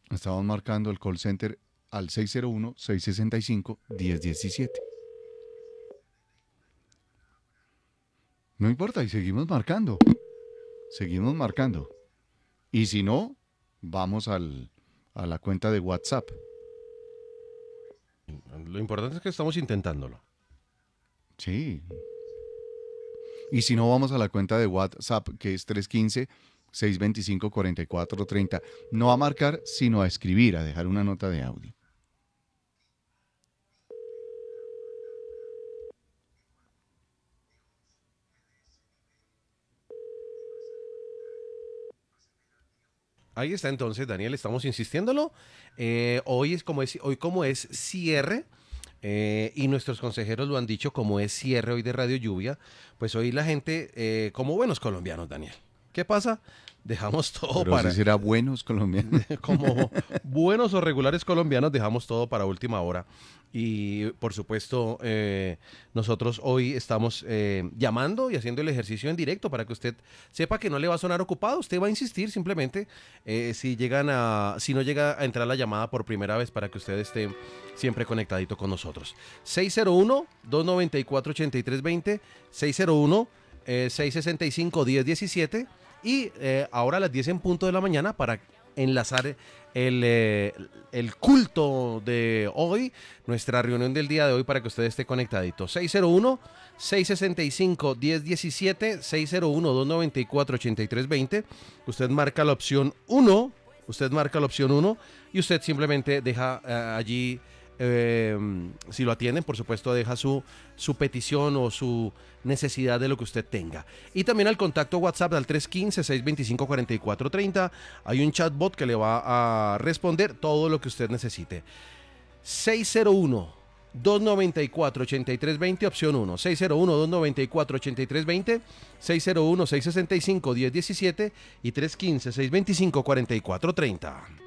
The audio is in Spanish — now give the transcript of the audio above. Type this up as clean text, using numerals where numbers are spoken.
Estamos marcando el call center al 601-665-1017. No importa, y seguimos marcando. Seguimos marcando. Y si no, vamos a la cuenta de WhatsApp. Lo importante es que estamos intentándolo. Sí. Y si no, vamos a la cuenta de WhatsApp, que es 315-625-4430. No a marcar, sino a escribir, a dejar una nota de audio. Ahí está entonces, Daniel, estamos insistiéndolo. Hoy como es cierre, y nuestros consejeros lo han dicho, como es cierre hoy de Radio Lluvia, pues hoy la gente, como buenos colombianos, Daniel. ¿Qué pasa? Dejamos todo Pero si para, será buenos colombianos. como buenos o regulares colombianos, dejamos todo para última hora. Y por supuesto, nosotros hoy estamos llamando y haciendo el ejercicio en directo para que usted sepa que no le va a sonar ocupado. Usted va a insistir simplemente si no llega a entrar la llamada por primera vez, para que usted esté siempre conectadito con nosotros. 601-294-8320, 601-665-1017. Y ahora a las 10 en punto de la mañana, para enlazar el culto de hoy, nuestra reunión del día de hoy, para que usted esté conectadito. 601-665-1017, 601-294-8320. Usted marca la opción 1, y usted simplemente deja allí, si lo atienden, por supuesto, deja su petición o su necesidad de lo que usted tenga. Y también al contacto WhatsApp al 315-625-4430. Hay un chatbot que le va a responder todo lo que usted necesite. 601-294-8320, opción 1. 601-294-8320, 601-665-1017 y 315-625-4430.